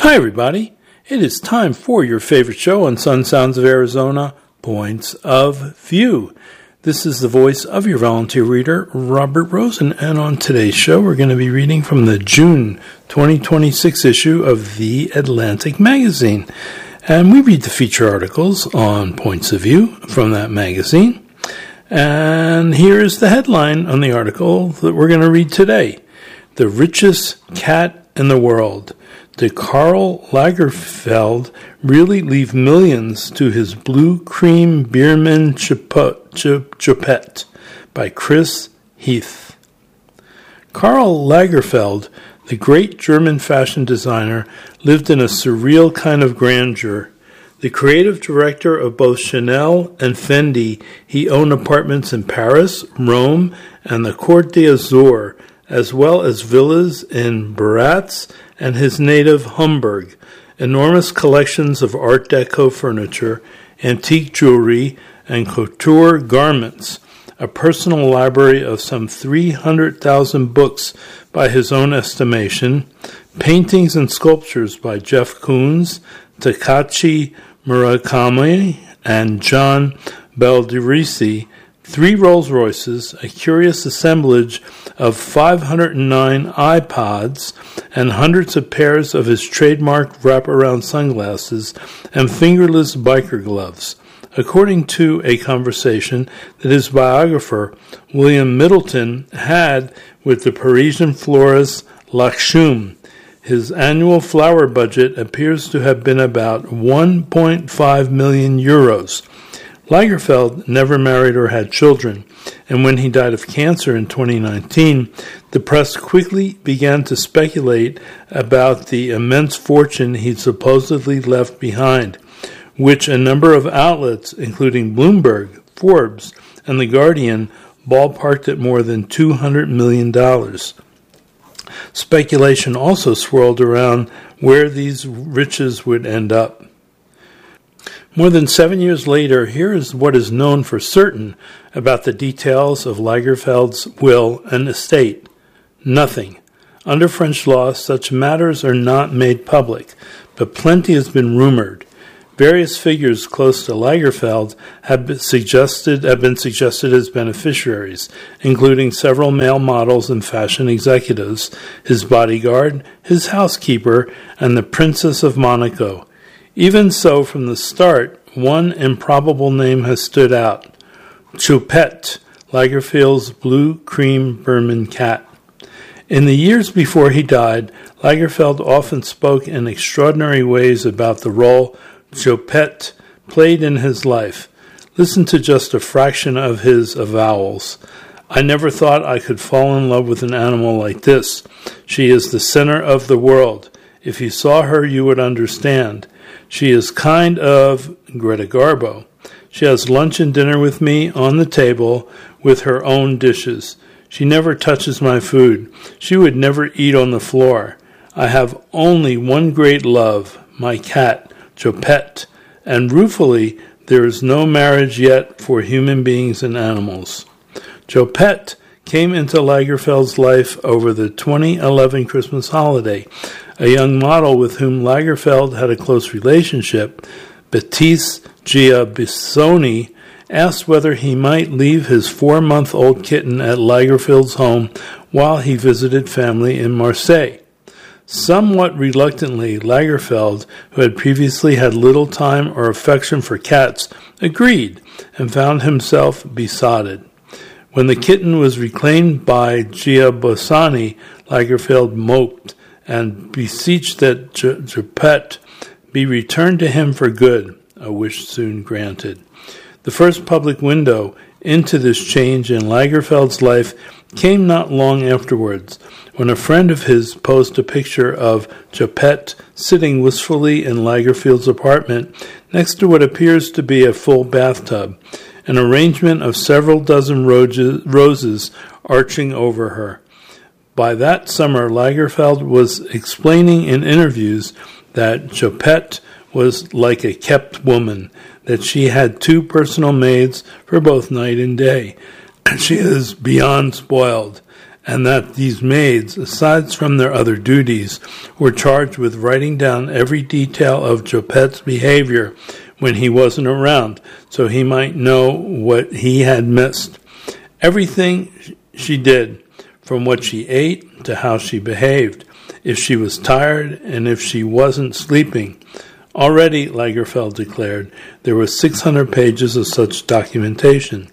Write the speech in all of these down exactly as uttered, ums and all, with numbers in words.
Hi, everybody. It is time for your favorite show on Sun Sounds of Arizona, Points of View. This is the voice of your volunteer reader, Robert Rosen, and on today's show, we're going to be reading from the June twenty twenty-six issue of The Atlantic magazine. And we read the feature articles on Points of View from that magazine. And here is the headline on the article that we're going to read today. The richest cat in the world. Did Karl Lagerfeld really leave millions to his blue cream Biermann Choupette by Chris Heath. Karl Lagerfeld, the great German fashion designer, lived in a surreal kind of grandeur. The creative director of both Chanel and Fendi, he owned apartments in Paris, Rome, and the Côte d'Azur, as well as villas in Baratz and his native Hamburg, enormous collections of Art Deco furniture, antique jewelry, and couture garments, a personal library of some three hundred thousand books by his own estimation, paintings and sculptures by Jeff Koons, Takashi Murakami, and John Baldrisi, three Rolls-Royces, a curious assemblage of five hundred nine iPods, and hundreds of pairs of his trademark wraparound sunglasses and fingerless biker gloves, according to a conversation that his biographer, William Middleton, had with the Parisian florist Lachum. His annual flower budget appears to have been about one point five million euros. Lagerfeld never married or had children, and when he died of cancer in twenty nineteen, the press quickly began to speculate about the immense fortune he'd supposedly left behind, which a number of outlets, including Bloomberg, Forbes, and The Guardian, ballparked at more than two hundred million dollars. Speculation also swirled around where these riches would end up. More than seven years later, here is what is known for certain about the details of Lagerfeld's will and estate. Nothing. Under French law, such matters are not made public, but plenty has been rumored. Various figures close to Lagerfeld have been suggested, have been suggested as beneficiaries, including several male models and fashion executives, his bodyguard, his housekeeper, and the Princess of Monaco. Even so, from the start, one improbable name has stood out. Choupette, Lagerfeld's blue cream Biermann cat. In the years before he died, Lagerfeld often spoke in extraordinary ways about the role Choupette played in his life. Listen to just a fraction of his avowals. I never thought I could fall in love with an animal like this. She is the center of the world. If you saw her, you would understand. She is kind of Greta Garbo. She has lunch and dinner with me on the table with her own dishes. She never touches my food. She would never eat on the floor. I have only one great love, my cat, Choupette, and ruefully, there is no marriage yet for human beings and animals. Choupette came into Lagerfeld's life over the twenty eleven Christmas holiday. A young model with whom Lagerfeld had a close relationship, Baptiste Giabissoni, asked whether he might leave his four-month-old kitten at Lagerfeld's home while he visited family in Marseille. Somewhat reluctantly, Lagerfeld, who had previously had little time or affection for cats, agreed and found himself besotted. When the kitten was reclaimed by Giabissoni, Lagerfeld moped and beseeched that Choupette be returned to him for good, a wish soon granted. The first public window into this change in Lagerfeld's life came not long afterwards, when a friend of his posted a picture of Choupette sitting wistfully in Lagerfeld's apartment next to what appears to be a full bathtub, an arrangement of several dozen roses arching over her. By that summer, Lagerfeld was explaining in interviews that Choupette was like a kept woman, that she had two personal maids for both night and day. She is beyond spoiled, and that these maids, aside from their other duties, were charged with writing down every detail of Choupette's behavior when he wasn't around, so he might know what he had missed. Everything she did, from what she ate to how she behaved, if she was tired and if she wasn't sleeping. Already, Lagerfeld declared, there were six hundred pages of such documentation.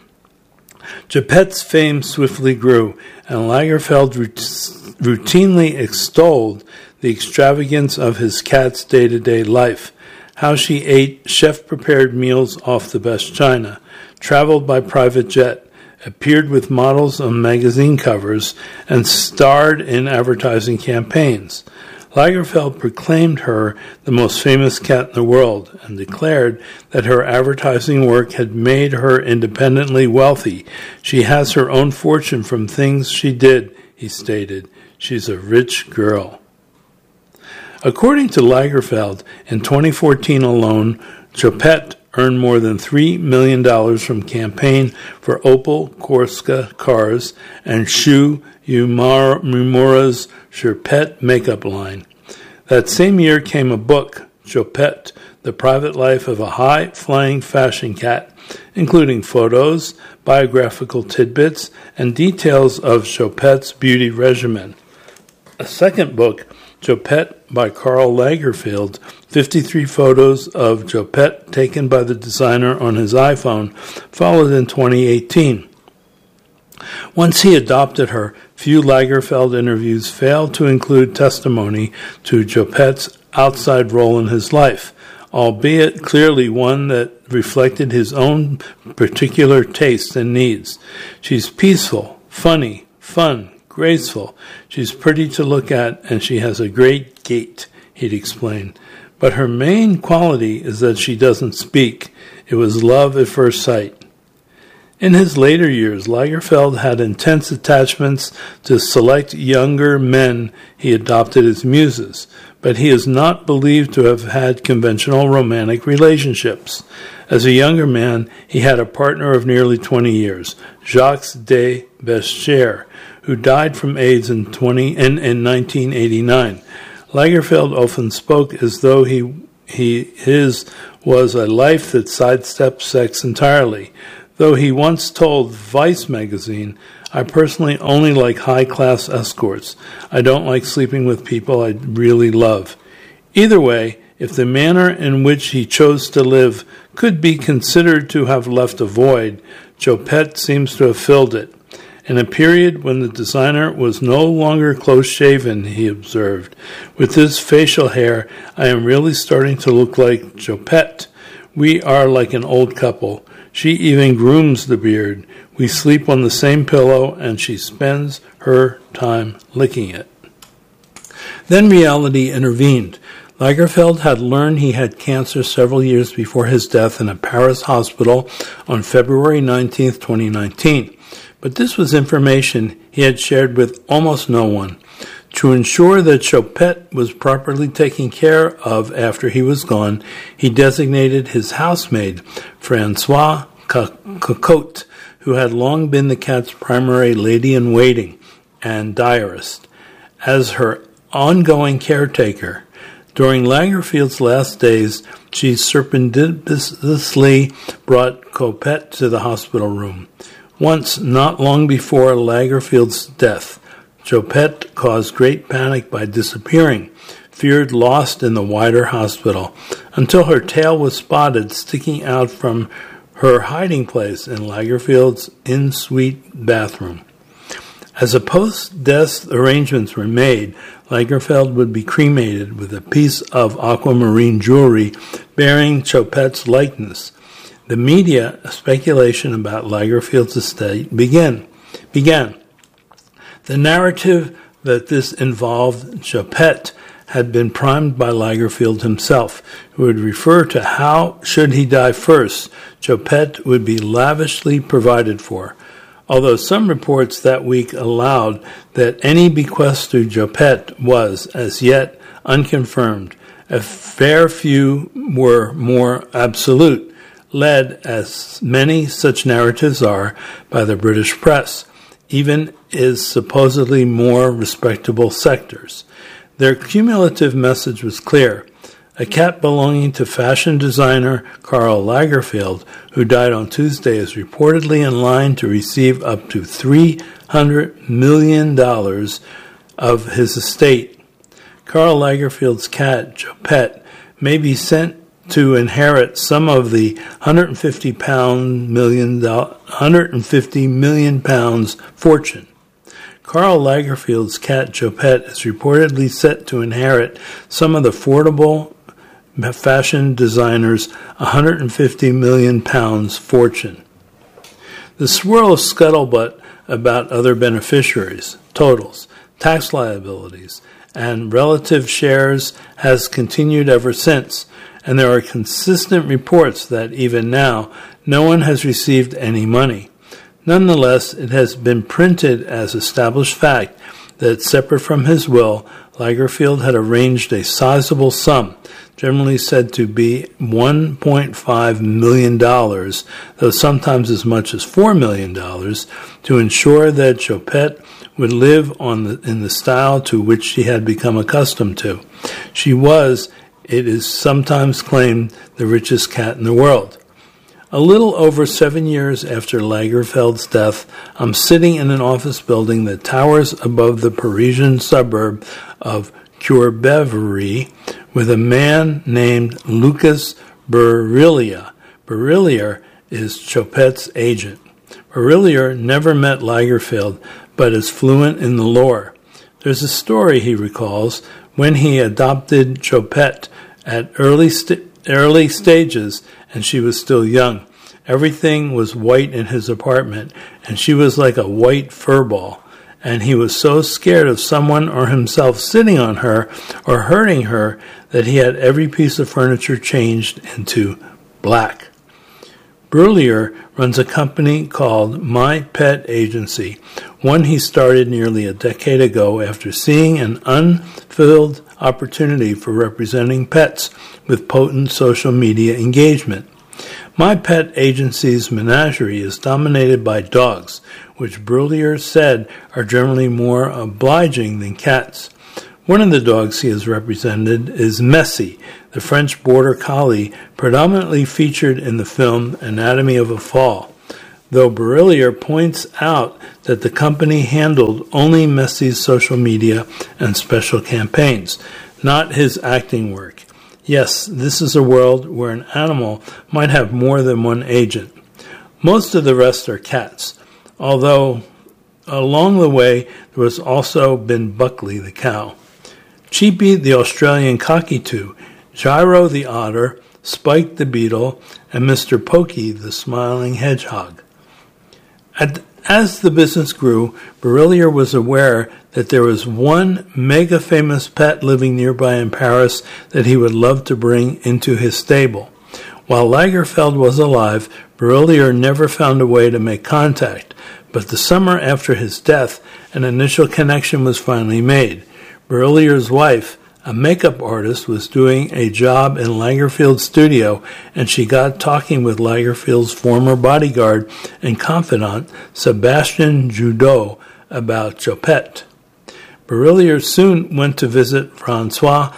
Choupette's fame swiftly grew, and Lagerfeld routinely extolled the extravagance of his cat's day-to-day life, how she ate chef-prepared meals off the best china, traveled by private jet, appeared with models on magazine covers, and starred in advertising campaigns. Lagerfeld proclaimed her the most famous cat in the world and declared that her advertising work had made her independently wealthy. She has her own fortune from things she did, he stated. She's a rich girl. According to Lagerfeld, in twenty fourteen alone, Choupette earned more than three million dollars from campaign for Opel Corsa cars and Shu Uemura's Choupette makeup line. That same year came a book, Choupette, The Private Life of a High-Flying Fashion Cat, including photos, biographical tidbits, and details of Choupette's beauty regimen. A second book, Choupette by Karl Lagerfeld, fifty-three photos of Choupette taken by the designer on his iPhone, followed in twenty eighteen. Once he adopted her, few Lagerfeld interviews failed to include testimony to Choupette's outside role in his life, albeit clearly one that reflected his own particular tastes and needs. She's peaceful, funny, fun, graceful. She's pretty to look at, and she has a great gait, he'd explain. But her main quality is that she doesn't speak. It was love at first sight. In his later years, Lagerfeld had intense attachments to select younger men he adopted as muses, but he is not believed to have had conventional romantic relationships. As a younger man, he had a partner of nearly twenty years, Jacques de Bescher, who died from AIDS in, twenty, in, in nineteen eighty-nine. Lagerfeld often spoke as though he, he his was a life that sidestepped sex entirely, though he once told Vice magazine, I personally only like high-class escorts. I don't like sleeping with people I really love. Either way, if the manner in which he chose to live could be considered to have left a void, Choupette seems to have filled it. In a period when the designer was no longer close-shaven, he observed, with this facial hair, I am really starting to look like Choupette. We are like an old couple. She even grooms the beard. We sleep on the same pillow, and she spends her time licking it. Then reality intervened. Lagerfeld had learned he had cancer several years before his death in a Paris hospital on February nineteenth, twenty nineteen. But this was information he had shared with almost no one. To ensure that Choupette was properly taken care of after he was gone, he designated his housemaid, Francois Cocotte, who had long been the cat's primary lady-in-waiting and diarist, as her ongoing caretaker. During Lagerfeld's last days, she surreptitiously brought Choupette to the hospital room. Once, not long before Lagerfeld's death, Choupette caused great panic by disappearing, feared lost in the wider hospital, until her tail was spotted sticking out from her hiding place in Lagerfeld's in-suite bathroom. As a post-death arrangements were made, Lagerfeld would be cremated with a piece of aquamarine jewelry bearing Choupette's likeness. The media speculation about Lagerfeld's estate began. began. The narrative that this involved Choupette had been primed by Lagerfeld himself, who would refer to how, should he die first, Choupette would be lavishly provided for. Although some reports that week allowed that any bequest to Choupette was, as yet, unconfirmed, a fair few were more absolute, led, as many such narratives are, by the British press. even is supposedly more respectable sectors. Their cumulative message was clear. A cat belonging to fashion designer Karl Lagerfeld, who died on Tuesday, is reportedly in line to receive up to three hundred million dollars of his estate. Karl Lagerfeld's cat, Choupette, may be sent to inherit some of the one hundred fifty million pounds fortune. Karl Lagerfeld's cat, Choupette, is reportedly set to inherit some of the affordable fashion designer's one hundred fifty million pounds fortune. The swirl of scuttlebutt about other beneficiaries, totals, tax liabilities, and relative shares has continued ever since, and there are consistent reports that even now no one has received any money. Nonetheless, it has been printed as established fact that, separate from his will, Lagerfeld had arranged a sizable sum, generally said to be one point five million dollars, though sometimes as much as four million dollars, to ensure that Choupette would live on the, in the style to which she had become accustomed to. She was, it is sometimes claimed, the richest cat in the world. A little over seven years after Lagerfeld's death, I'm sitting in an office building that towers above the Parisian suburb of Courbevoie with a man named Lucas Barillier. Barillier is Choupette's agent. Barillier never met Lagerfeld, but is fluent in the lore. There's a story, he recalls, when he adopted Choupette at early st- early stages and she was still young. Everything was white in his apartment, and she was like a white furball, and he was so scared of someone or himself sitting on her or hurting her that he had every piece of furniture changed into black. Barillier runs a company called My Pet Agency, one he started nearly a decade ago after seeing an unfulfilled opportunity for representing pets with potent social media engagement. My Pet Agency's menagerie is dominated by dogs, which Barillier said are generally more obliging than cats. One of the dogs he has represented is Messi, the French border collie predominantly featured in the film Anatomy of a Fall, though Barillier points out that the company handled only Messi's social media and special campaigns, not his acting work. Yes, this is a world where an animal might have more than one agent. Most of the rest are cats, although along the way there has also been Buckley the cow, Cheapy the Australian cockatoo, Gyro the otter, Spike the beetle, and Mister Pokey the smiling hedgehog. At, as the business grew, Barillier was aware that there was one mega-famous pet living nearby in Paris that he would love to bring into his stable. While Lagerfeld was alive, Barillier never found a way to make contact, but the summer after his death, an initial connection was finally made. Barillier's wife, a makeup artist, was doing a job in Lagerfeld's studio, and she got talking with Lagerfeld's former bodyguard and confidant, Sebastian Judeau, about Choupette. Barillier soon went to visit Francois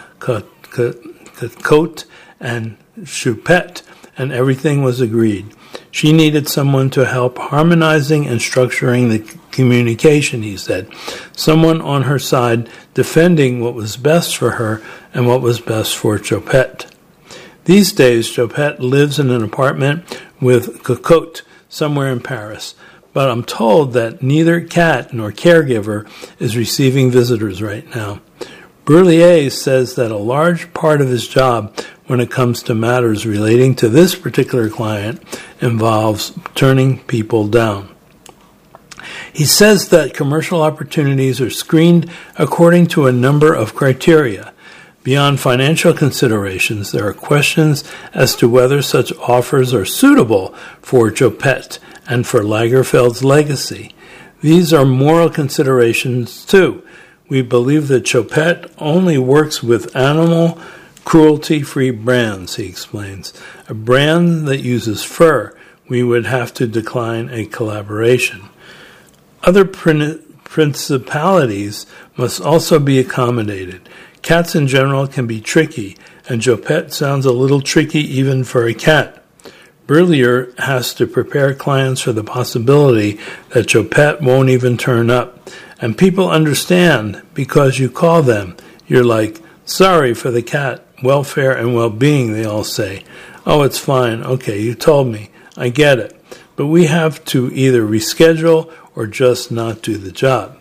Cote and Choupette, and everything was agreed. She needed someone to help harmonizing and structuring the communication, he said. Someone on her side defending what was best for her and what was best for Choupette. These days, Choupette lives in an apartment with Cocotte somewhere in Paris, but I'm told that neither cat nor caregiver is receiving visitors right now. Barillier says that a large part of his job when it comes to matters relating to this particular client involves turning people down. He says that commercial opportunities are screened according to a number of criteria. Beyond financial considerations, there are questions as to whether such offers are suitable for Choupette and for Lagerfeld's legacy. These are moral considerations, too. We believe that Choupette only works with animal cruelty-free brands, he explains. A brand that uses fur, we would have to decline a collaboration. Other prin- principalities must also be accommodated. Cats in general can be tricky, and Jopet sounds a little tricky even for a cat. Brullier has to prepare clients for the possibility that Jopet won't even turn up. And people understand because you call them. You're like, sorry for the cat, welfare and well-being, they all say. Oh, it's fine. Okay, you told me. I get it. But we have to either reschedule or just not do the job.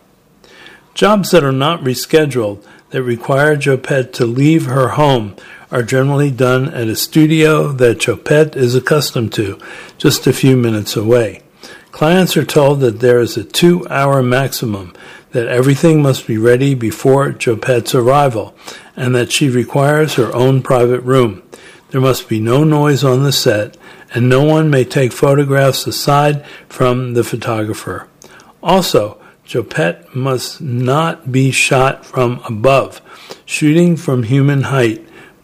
Jobs that are not rescheduled, that require Jopet to leave her home, are generally done at a studio that Jopet is accustomed to, just a few minutes away. Clients are told that there is a two-hour maximum, that everything must be ready before Jopet's arrival, and that she requires her own private room. There must be no noise on the set, and no one may take photographs aside from the photographer. Also, Jopet must not be shot from above. Shooting from human height,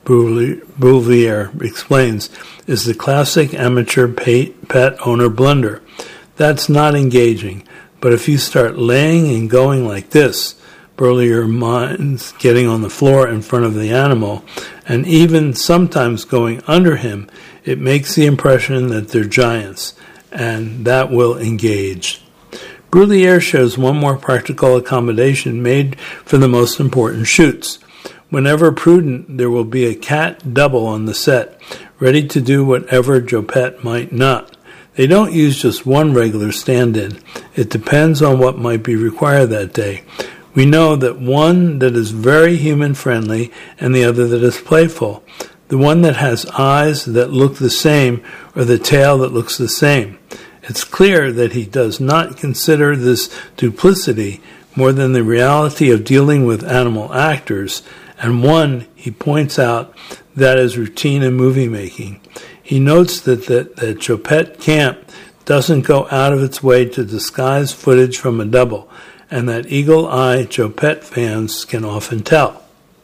Brullier explains, is the classic amateur pet owner blunder. That's not engaging, but if you start laying and going like this, Brullier minds getting on the floor in front of the animal, and even sometimes going under him, it makes the impression that they're giants, and that will engage. Brullier shows one more practical accommodation made for the most important shoots. Whenever prudent, there will be a cat double on the set, ready to do whatever Jopet might not. They don't use just one regular stand-in. It depends on what might be required that day. We know that one that is very human-friendly and the other that is playful. The one that has eyes that look the same or the tail that looks the same. It's clear that he does not consider this duplicity more than the reality of dealing with animal actors, and one, he points out, that is routine in movie making. He notes that, that, that Jopet Camp doesn't go out of its way to disguise footage from a double, and that eagle-eye Jopet fans can often tell.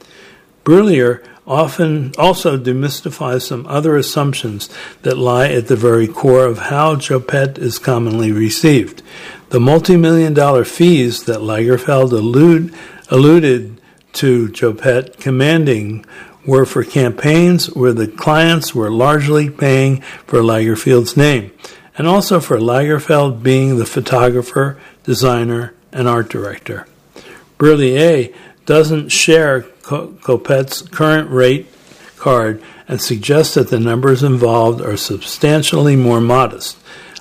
Brullier often also demystifies some other assumptions that lie at the very core of how Jopet is commonly received. The multi-million dollar fees that Lagerfeld allude, alluded to Jopet commanding were for campaigns where the clients were largely paying for Lagerfeld's name, and also for Lagerfeld being the photographer, designer, and art director. Brullier doesn't share Jopet's current rate card and suggests that the numbers involved are substantially more modest.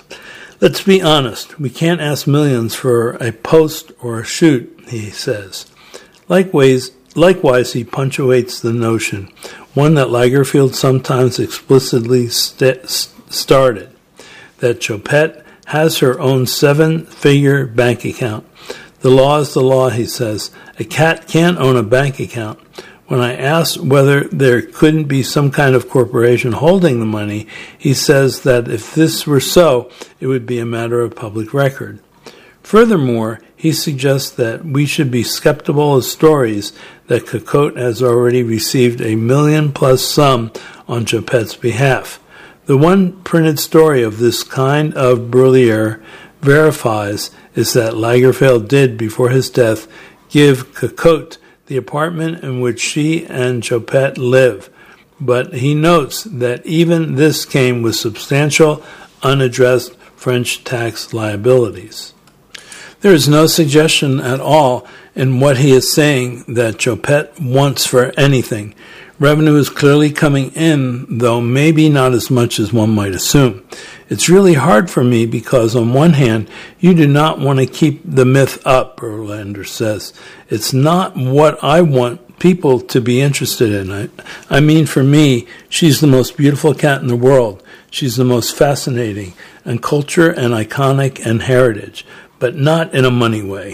Let's be honest, we can't ask millions for a post or a shoot, he says. Likewise, likewise, he punctuates the notion, one that Lagerfeld sometimes explicitly st- started, that Jopet has her own seven-figure bank account. The law is the law, he says. A cat can't own a bank account. When I asked whether there couldn't be some kind of corporation holding the money, he says that if this were so, it would be a matter of public record. Furthermore, he suggests that we should be skeptical of stories that Cocotte has already received a million-plus sum on Jopet's behalf. The one printed story of this kind of Brullier verifies is that Lagerfeld did, before his death, give Cocotte the apartment in which she and Jopet live, but he notes that even this came with substantial, unaddressed French tax liabilities. There is no suggestion at all in what he is saying that Jopet wants for anything. Revenue is clearly coming in, though maybe not as much as one might assume. It's really hard for me because, on one hand, you do not want to keep the myth up, Berlander says. It's not what I want people to be interested in. I, I mean, for me, she's the most beautiful cat in the world. She's the most fascinating, and culture and iconic and heritage, but not in a money way.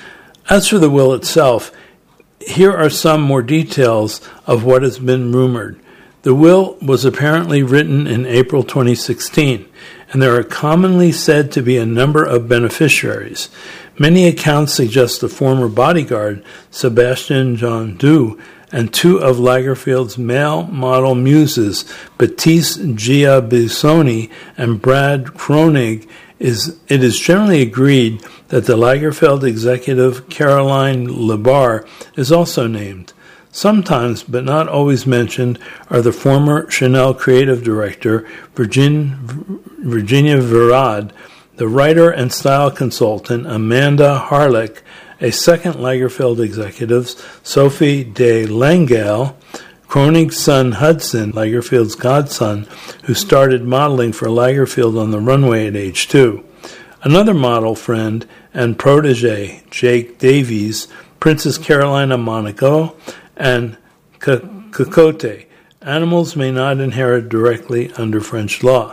As for the will itself, here are some more details of what has been rumored. The will was apparently written in April twenty sixteen, and there are commonly said to be a number of beneficiaries. Many accounts suggest the former bodyguard, Sebastian Jondu, and two of Lagerfeld's male model muses, Baptiste Giabissoni and Brad Kroenig, is it is generally agreed that the Lagerfeld executive Caroline Labar is also named. Sometimes, but not always mentioned, are the former Chanel creative director Virgin, Virginia Virad, the writer and style consultant Amanda Harlick, a second Lagerfeld executive, Sophie de Langeal, Kronig's son Hudson, Lagerfeld's godson, who started modeling for Lagerfeld on the runway at age two. Another model friend and protege, Jake Davies, Princess Carolina Monaco, and Cocotte. Animals may not inherit directly under French law.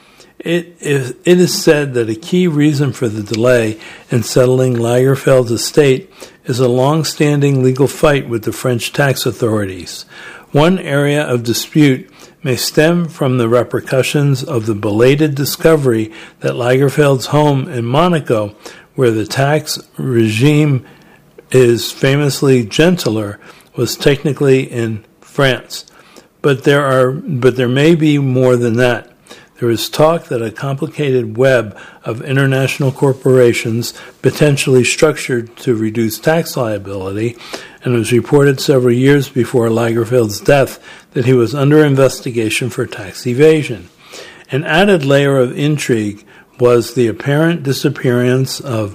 It is, it is said that a key reason for the delay in settling Lagerfeld's estate is a long-standing legal fight with the French tax authorities. One area of dispute may stem from the repercussions of the belated discovery that Lagerfeld's home in Monaco, where the tax regime is famously gentler, was technically in France. But there are, but there may be more than that. There is talk that a complicated web of international corporations potentially structured to reduce tax liability, and it was reported several years before Lagerfeld's death that he was under investigation for tax evasion. An added layer of intrigue was the apparent disappearance of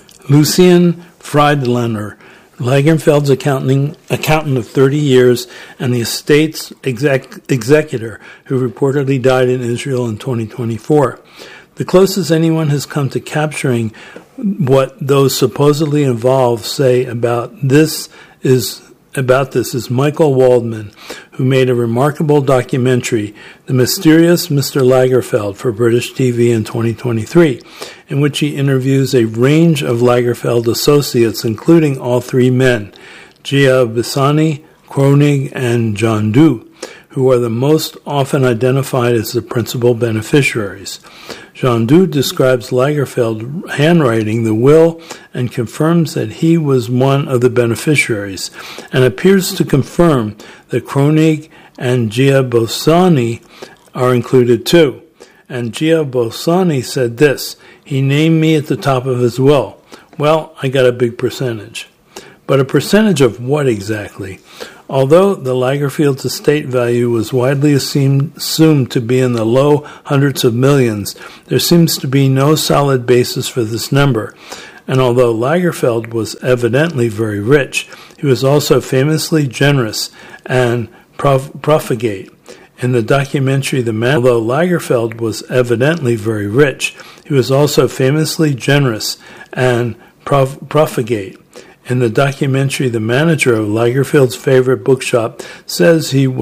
Lucien Friedlander, Lagerfeld's accounting, accountant of thirty years and the estate's exec, executor, who reportedly died in Israel in twenty twenty-four. The closest anyone has come to capturing what those supposedly involved say about this is about this is Michael Waldman, who made a remarkable documentary, The Mysterious Mister Lagerfeld, for British T V in twenty twenty-three, in which he interviews a range of Lagerfeld associates, including all three men, Gia Bissani, Kronig, and John Doe, who are the most often identified as the principal beneficiaries. John Doe describes Lagerfeld handwriting the will and confirms that he was one of the beneficiaries, and appears to confirm that Kronig and Gia Bissani are included too. And Gia Bissani said this: "He named me at the top of his will. Well, I got a big percentage." But a percentage of what exactly? Although the Lagerfeld's estate value was widely assumed, assumed to be in the low hundreds of millions, there seems to be no solid basis for this number. And although Lagerfeld was evidently very rich, he was also famously generous and prof- profligate. In the documentary, the man, although Lagerfeld was evidently very rich, he was also famously generous and prof- profligate. In the documentary, the manager of Lagerfeld's favorite bookshop says he